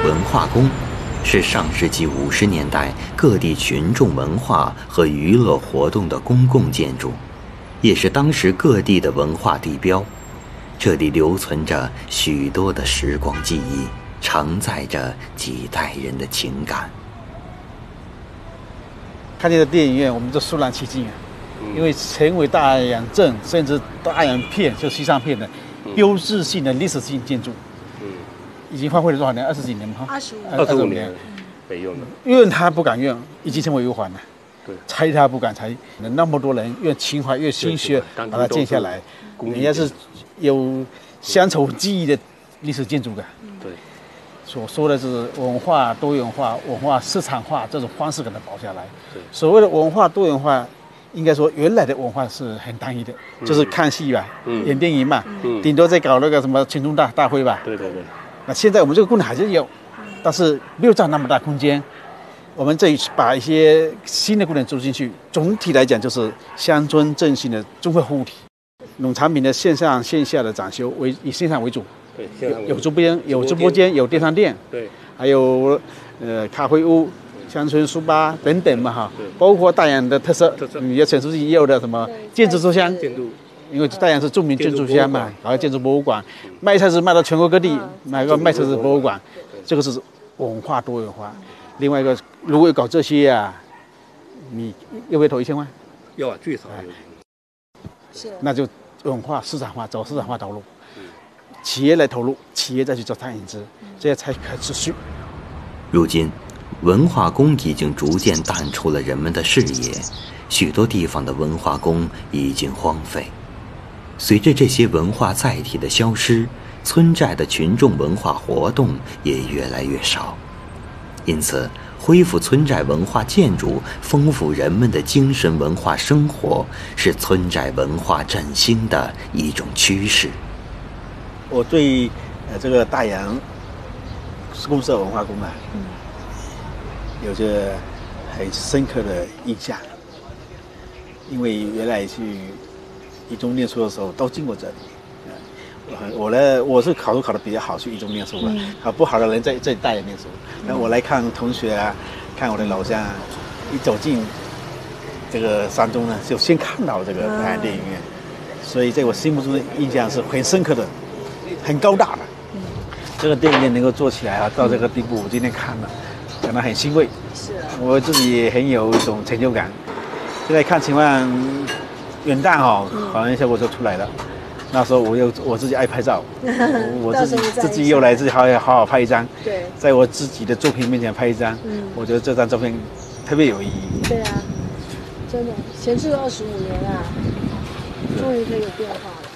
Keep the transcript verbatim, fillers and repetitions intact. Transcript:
文化宫是上世纪五十年代各地群众文化和娱乐活动的公共建筑，也是当时各地的文化地标。这里留存着许多的时光记忆，承载着几代人的情感。 看见的电影院，我们就肃然起敬啊！因为成为大洋镇甚至大洋片，就西藏片的标志性的历史性建筑，嗯，已经荒废了多少年？二十几年吗？ 二十五二十五年没用了， 用它不敢用，已经成为忧患了。 对， 拆它不敢拆，那么多人用情怀、用心血把它建下来，人家是有乡愁记忆的历史建筑的。 对， 所说的是文化多元化、文化市场化这种方式给它保下来。 对， 所谓的文化多元化。应该说，原来的文化是很单一的，嗯、就是看戏吧，嗯、演电影嘛，嗯、顶多再搞那个什么群众大大会吧。 对对对。 那现在我们这个功能还是有，但是没有占那么大空间。我们这一次把一些新的功能注入进去，总体来讲就是乡村振兴的综合服务体。农产品的线上线下的展修为以线上为主， 对， 有有直播间，有直播间，有电商店， 对， 还有呃咖啡屋。乡村书吧等等嘛哈，包括大洋的特色，也陈书记也有的什么建筑书香，因为大洋是著名建筑乡嘛，然后建筑博物馆，卖菜是卖到全国各地，买个卖菜是博物馆，这个是文化多元化。另外一个，如果搞这些啊，你要不要投一千万？ 要啊，最少有。 是。 那就文化市场化，走市场化道路，企业来投入，企业再去做产引资，这些才可持续。 如今。文化宫已经逐渐淡出了人们的视野，许多地方的文化宫已经荒废。随着这些文化载体的消失，村寨的群众文化活动也越来越少。因此，恢复村寨文化建筑，丰富人们的精神文化生活，是村寨文化振兴的一种趋势。 我对呃这个大洋公社文化宫啊。嗯有着很深刻的印象，因为原来去一中念书的时候都经过这里。我我呢，我是考试考得比较好，去一中念书嘛。啊，不好的人在在大洋念书。那我来看同学啊，看我的老乡，一走进这个山中呢，就先看到这个大洋电影院，所以在我心目中的印象是很深刻的，很高大的。这个电影院能够做起来啊，到这个地步，我今天看了。感到很欣慰， 是我自己也很有一种成就感。现在看情况，元旦哈、哦，好像效果就出来了。嗯、那时候我又我自己爱拍照，我自己自己又来自己好好好拍一张， 对， 在我自己的作品面前拍一张，嗯，我觉得这张照片特别有意义。 对啊，真的，闲置了二十五年啊，终于可以有变化了。